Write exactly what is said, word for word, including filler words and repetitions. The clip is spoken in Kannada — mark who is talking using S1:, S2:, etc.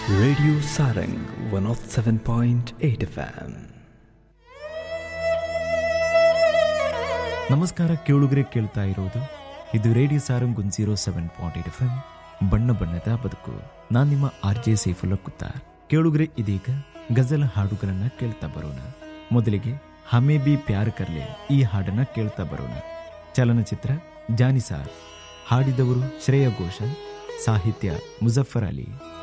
S1: Radio Sarang one not seven point eight F M.
S2: ನಮಸ್ಕಾರ ಕೇಳುಗರೆ, ಕೇಳ್ತಾ ಇರೋದು ಇದು radio Sarang one zero seven point eight F M, ಬಣ್ಣ ಬಣ್ಣದ ಬದುಕು. ನಾನು ನಿಮ್ಮ ಆರ್ ಜೆ ಸೈಫುಲ್ಲಾ ಕುತ್ತಾರ್. ಕೇಳುಗರೆ, ಇದೀಗ ಗಜಲ್ ಹಾಡುಗಳನ್ನ ಕೇಳ್ತಾ ಬರೋಣ. ಮೊದಲಿಗೆ ಹಮೇ ಬಿ ಪ್ಯಾರ್ ಕರ್ಲೆ ಈ ಹಾಡನ್ನ ಕೇಳ್ತಾ ಬರೋಣ. ಚಲನಚಿತ್ರ ಜಾನಿಸಾರ್. ಹಾಡಿದವರು ಶ್ರೇಯಾ ಘೋಷಾಲ್, ಸಾಹಿತ್ಯ ಮುಜಫರ್ ಅಲಿ.